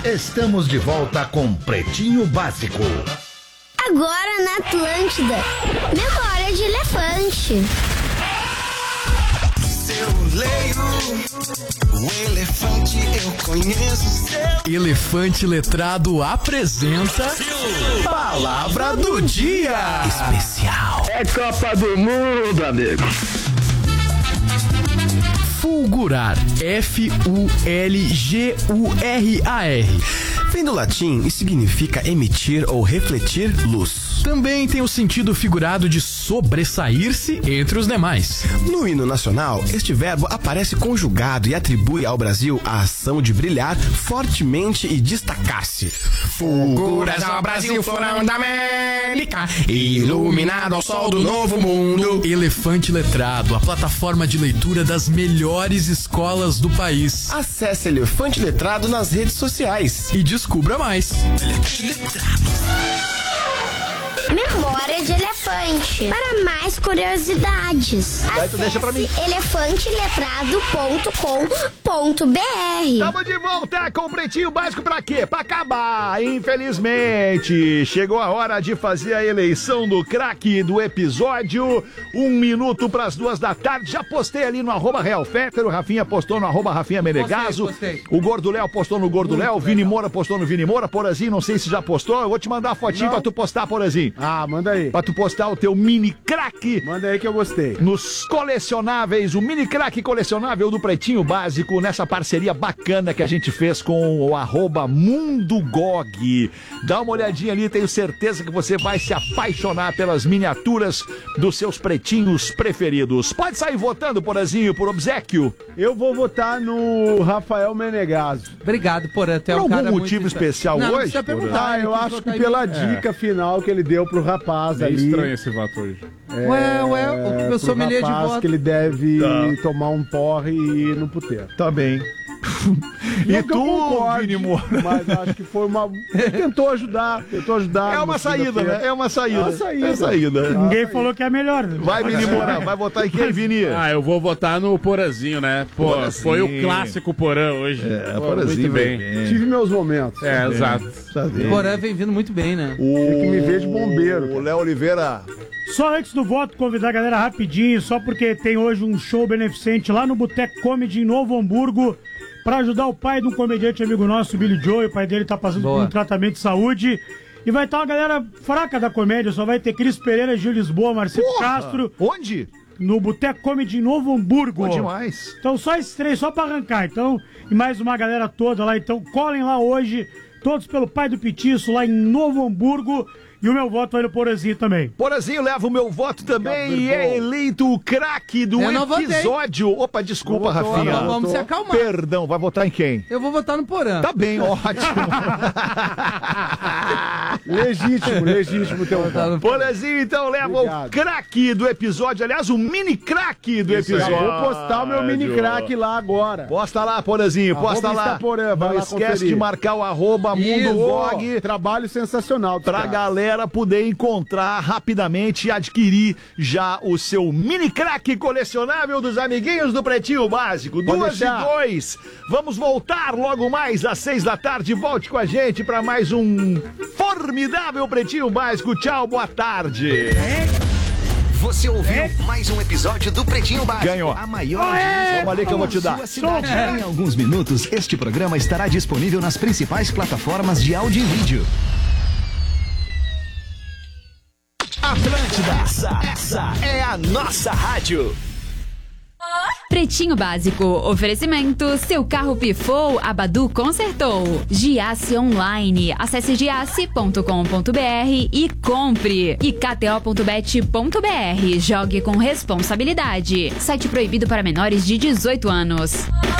Estamos de volta com Pretinho Básico. Agora na Atlântida, memória de elefante. Eu leio o elefante, eu conheço. Elefante Letrado apresenta Palavra do Dia Especial. É Copa do Mundo, amigo. Fulgurar, F-U-L-G-U-R-A-R. Vem do latim e significa emitir ou refletir luz. Também tem o sentido figurado de sobressair-se entre os demais. No hino nacional, este verbo aparece conjugado e atribui ao Brasil a ação de brilhar fortemente e destacar-se. Fulguras ao Brasil, florão da América, iluminado ao sol do novo mundo. Elefante Letrado, a plataforma de leitura das melhores escolas do país. Acesse Elefante Letrado nas redes sociais E descubra mais. Memória de elefante. Para mais curiosidades, Deixa pra mim. elefanteletrado.com.br. Tamo de volta com o Pretinho Básico pra quê? Pra acabar, infelizmente. Chegou a hora de fazer a eleição do craque do episódio. 1 minuto pras 2 da tarde. Já postei ali no @RealFetter, o Rafinha postou no @Rafinha Menegaso. Postei. O Gordo Léo postou no Gordo Léo, o Vini Moura postou no Vini Moura, Porazinho, não sei se já postou. Eu vou te mandar a fotinho pra tu postar, Porazinho. Ah, manda aí. Pra tu postar o teu mini craque Manda aí que eu gostei. nos colecionáveis, o mini craque colecionável do Pretinho Básico, nessa parceria bacana que a gente fez com o @MundoGog. Dá uma olhadinha ali, tenho certeza que você vai se apaixonar pelas miniaturas dos seus pretinhos preferidos. Pode sair votando, Porazinho, por obséquio. Eu vou votar no Rafael Menegaso. Obrigado, Porã. Tu é Por um cara algum muito motivo especial. especial Não, não hoje? precisa perguntar. Ah, eu quis acho votar que em pela mim. dica final que ele deu pro rapaz É ali. estranho esse voto hoje. Ué, o meu sommelier de rapaz voto. que ele deve Tá. tomar um porre e ir no puteiro. Tá bem. Não E que eu tu, concorde, Vini Moura? mas acho que foi uma... Tentou ajudar. É uma saída, né? É uma saída. É uma saída. É saída. Ninguém falou que é melhor. Vai, Vini Moura. Vai votar em quem, Vini? Ah, eu vou votar no Porazinho, né? Pô, Porazinho. foi o clássico Porã hoje. Pô, Porazinho, muito bem. Tive meus momentos. É, exato. Tá bem. Porã vem vindo muito bem, né? Tem que me ver de bombeiro. O Léo Oliveira. Só antes do voto, convidar a galera rapidinho, só porque tem hoje um show beneficente lá no Boteco Comedy em Novo Hamburgo, pra ajudar o pai de um comediante amigo nosso, o Billy Joe. O pai dele tá passando por um tratamento de saúde. E vai estar uma galera fraca da comédia, só vai ter Cris Pereira, Gil Lisboa, Marcelo Castro, Onde? no Boteco Comedy em Novo Hamburgo. Pô, demais. Então só esses 3, só pra arrancar. Então, e mais uma galera toda lá. Então colhem lá hoje, todos pelo pai do Petiço, lá em Novo Hamburgo. E o meu voto vai no Porazinho também. Porazinho leva o meu voto também e é eleito o craque do Eu não votei. episódio. Opa, desculpa, Não votou, Rafinha. não. Vamos se acalmar. Perdão, vai votar em quem? Eu vou votar no Porã. Tá bem, ótimo. Legítimo teu voto. Porazinho, então, leva Obrigado. o craque do episódio. Aliás, o mini craque do Já episódio. vou postar o meu mini crack lá agora. Posta lá, Porazinho, posta Arroba lá. Instaporã, vai Não lá esquece conferir. de marcar o @MundoGog. Trabalho sensacional. dos Pra caras. galera poder encontrar rapidamente e adquirir já o seu mini craque colecionável dos amiguinhos do Pretinho Básico. Pode 2:02. Vamos voltar logo mais às 6 da tarde. Volte com a gente pra mais um formidável Pretinho Básico. Tchau, boa tarde. Você ouviu mais um episódio do Pretinho Básico. Ganhou. A maior audiência Vamos ali que eu vou te dar. da sua cidade. Em alguns minutos, este programa estará disponível nas principais plataformas de áudio e vídeo. Atlântida, essa é a nossa rádio. Pretinho Básico, oferecimento, seu carro pifou, a Badu consertou. Giasse Online, acesse giasse.com.br e compre. E kto.bet.br, jogue com responsabilidade. Site proibido para menores de 18 anos.